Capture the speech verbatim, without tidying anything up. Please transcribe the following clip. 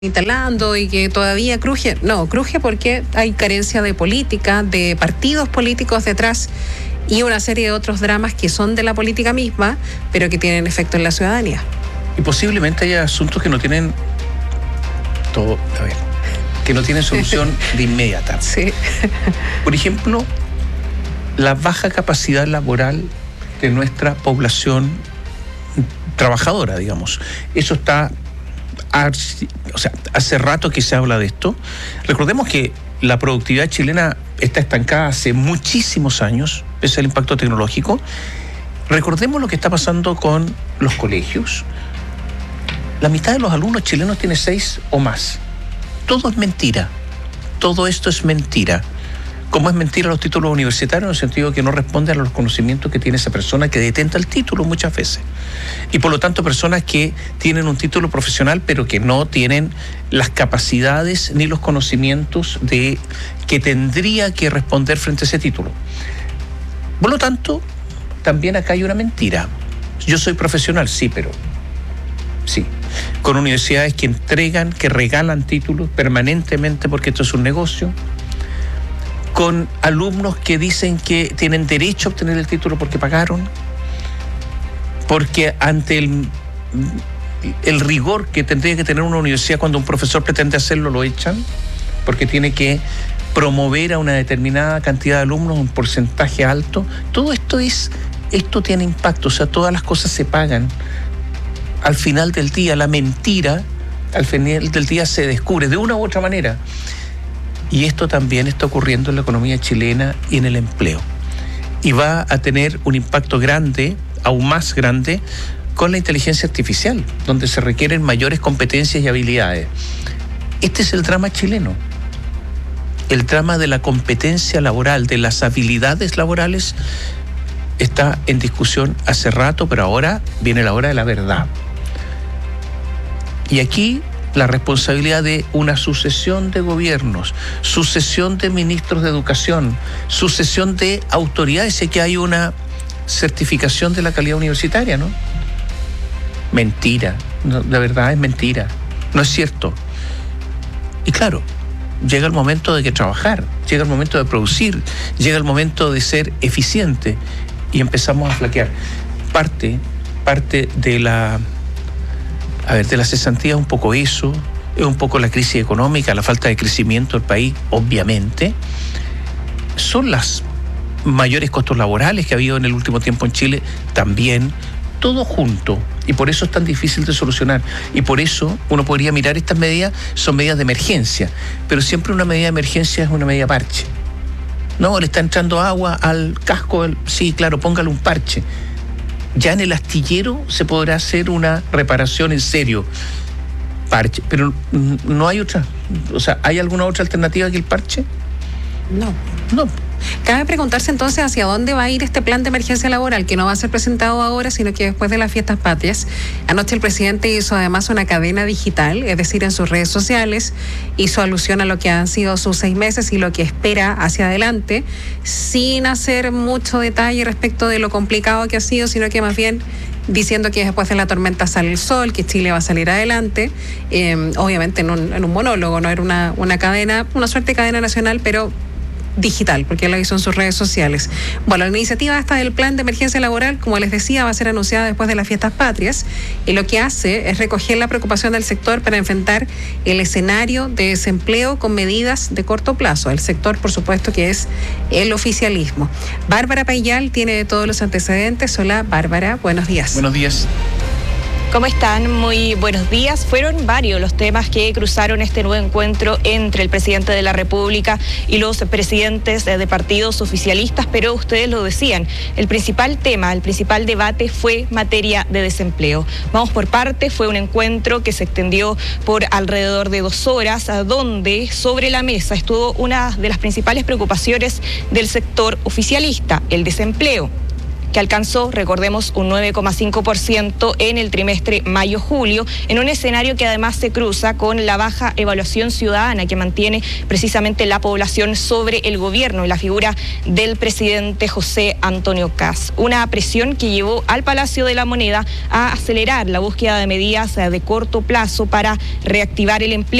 instalando y que todavía cruje. No, cruje porque hay carencia de política, de partidos políticos detrás y una serie de otros dramas que son de la política misma, pero que tienen efecto en la ciudadanía. Y posiblemente haya asuntos que no tienen todo, a ver, que no tienen solución de inmediata. Sí. Por ejemplo, la baja capacidad laboral de nuestra población trabajadora, digamos. Eso está, o sea, hace rato que se habla de esto. Recordemos que la productividad chilena está estancada hace muchísimos años, pese al impacto tecnológico. Recordemos lo que está pasando con los colegios. La mitad de los alumnos chilenos tiene seis o más. Todo es mentira. Todo esto es mentira. Como es mentira los títulos universitarios, en el sentido que no responden a los conocimientos que tiene esa persona que detenta el título muchas veces. Y por lo tanto, personas que tienen un título profesional, pero que no tienen las capacidades ni los conocimientos de que tendría que responder frente a ese título. Por lo tanto, también acá hay una mentira. Yo soy profesional, sí, pero sí. Con universidades que entregan, que regalan títulos permanentemente porque esto es un negocio. Con alumnos que dicen que tienen derecho a obtener el título porque pagaron, porque ante el, el rigor que tendría que tener una universidad cuando un profesor pretende hacerlo, lo echan, porque tiene que promover a una determinada cantidad de alumnos, un porcentaje alto. Todo esto es, esto tiene impacto, o sea, todas las cosas se pagan. Al final del día, la mentira, al final del día se descubre de una u otra manera. Y esto también está ocurriendo en la economía chilena y en el empleo. Y va a tener un impacto grande, aún más grande, con la inteligencia artificial, donde se requieren mayores competencias y habilidades. Este es el drama chileno. El drama de la competencia laboral, de las habilidades laborales, está en discusión hace rato, pero ahora viene la hora de la verdad. Y aquí la responsabilidad de una sucesión de gobiernos, sucesión de ministros de educación, sucesión de autoridades. Sé que hay una certificación de la calidad universitaria, ¿no? Mentira, no, la verdad es mentira, no es cierto. Y claro, llega el momento de que trabajar, llega el momento de producir, llega el momento de ser eficiente y empezamos a flaquear. Parte, parte de la... A ver, de la cesantía es un poco eso, es un poco la crisis económica, la falta de crecimiento del país, obviamente. Son las mayores costos laborales que ha habido en el último tiempo en Chile, también, todo junto. Y por eso es tan difícil de solucionar. Y por eso uno podría mirar estas medidas, son medidas de emergencia, pero siempre una medida de emergencia es una medida parche. No, le está entrando agua al casco, sí, claro, póngale un parche. Ya en el astillero se podrá hacer una reparación en serio. Parche, pero no hay otra. O sea, ¿hay alguna otra alternativa que el parche? No. No. Cabe preguntarse entonces hacia dónde va a ir este plan de emergencia laboral, que no va a ser presentado ahora, sino que después de las fiestas patrias. Anoche el presidente hizo además una cadena digital, es decir, en sus redes sociales, hizo alusión a lo que han sido sus seis meses y lo que espera hacia adelante, sin hacer mucho detalle respecto de lo complicado que ha sido, sino que más bien diciendo que después de la tormenta sale el sol, que Chile va a salir adelante, eh, obviamente en un, en un monólogo, no era una, una cadena, una suerte de cadena nacional, pero digital, porque él lo hizo en sus redes sociales. Bueno, la iniciativa esta del plan de emergencia laboral, como les decía, va a ser anunciada después de las fiestas patrias, y lo que hace es recoger la preocupación del sector para enfrentar el escenario de desempleo con medidas de corto plazo. El sector, por supuesto, que es el oficialismo. Bárbara Payal tiene todos los antecedentes. Hola, Bárbara, buenos días. Buenos días. ¿Cómo están? Muy buenos días. Fueron varios los temas que cruzaron este nuevo encuentro entre el presidente de la República y los presidentes de partidos oficialistas, pero ustedes lo decían, el principal tema, el principal debate fue materia de desempleo. Vamos por parte, fue un encuentro que se extendió por alrededor de dos horas, donde sobre la mesa estuvo una de las principales preocupaciones del sector oficialista, el desempleo. que alcanzó, recordemos, un nueve coma cinco por ciento en el trimestre mayo-julio, en un escenario que además se cruza con la baja evaluación ciudadana que mantiene precisamente la población sobre el gobierno y la figura del presidente José Antonio Kast. Una presión que llevó al Palacio de la Moneda a acelerar la búsqueda de medidas de corto plazo para reactivar el empleo